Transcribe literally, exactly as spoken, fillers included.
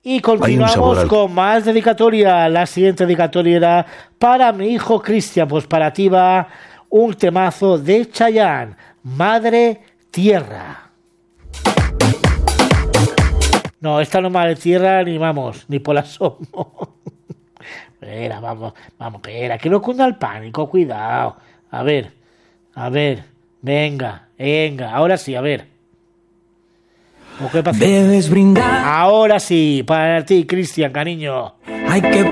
Y continuamos al... con más dedicatoria. La siguiente dedicatoria era para mi hijo Cristian. Pues para ti va un temazo de Chayanne, Madre Tierra. No, esta no es Madre Tierra ni vamos, ni por la asomo. Espera, vamos, vamos, espera, que no cunda el pánico, cuidado. A ver, a ver, venga, venga, ahora sí, a ver. Debes brindar. Ahora sí, para ti, Cristian, cariño. Hay que